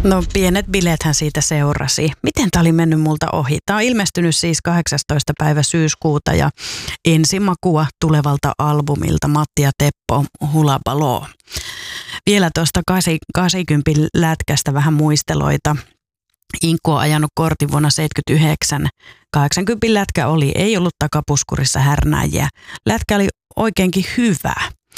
No pienet bileethän siitä seurasi. Miten tämä oli mennyt multa ohi? Tämä on ilmestynyt siis 18. päivä syyskuuta ja ensimakua tulevalta albumilta Matti ja Teppo Hula Baloo. Vielä tuosta 80 lätkästä vähän muisteloita. Inkku on ajanut kortin vuonna 1979. 80 lätkä ei ollut takapuskurissa härnääjiä. Lätkä oli oikeinkin hyvä.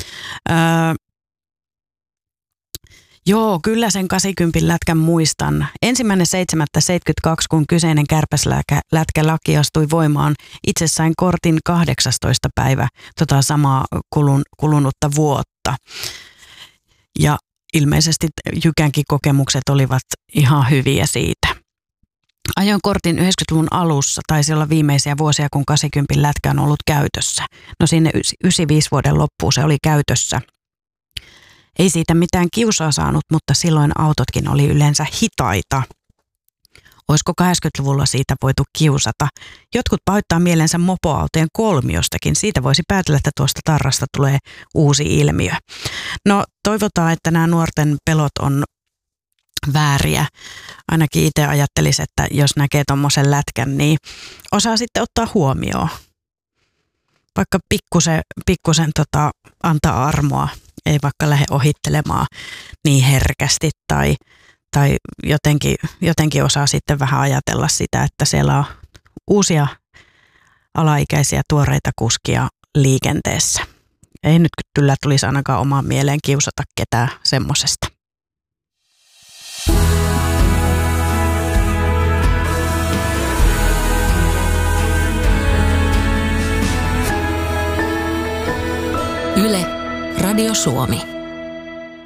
Joo, kyllä sen 80 lätkän muistan. 1.7.72, kun kyseinen kärpäslätkälaki astui voimaan, itse sain kortin 18. päivä samaa kulunutta vuotta. Ja ilmeisesti Jykänkin kokemukset olivat ihan hyviä siitä. Ajoin kortin 90-luvun alussa, taisi olla viimeisiä vuosia, kun 80 lätkä on ollut käytössä. No sinne 95 vuoden loppuun se oli käytössä. Ei siitä mitään kiusaa saanut, mutta silloin autotkin oli yleensä hitaita. Olisiko 80-luvulla siitä voitu kiusata? Jotkut pahoittaa mielensä mopoautojen kolmiostakin. Siitä voisi päätellä, että tuosta tarrasta tulee uusi ilmiö. No toivotaan, että nämä nuorten pelot on vääriä. Ainakin itse ajattelisin, että jos näkee tommosen lätkän, niin osaa sitten ottaa huomioon. Vaikka pikkusen antaa armoa. Ei vaikka lähde ohittelemaan niin herkästi tai jotenkin osaa sitten vähän ajatella sitä, että siellä on uusia alaikäisiä tuoreita kuskia liikenteessä. Ei nyt kyllä tulisi ainakaan omaan mieleen kiusata ketään semmosesta. Yle, Radio Suomi.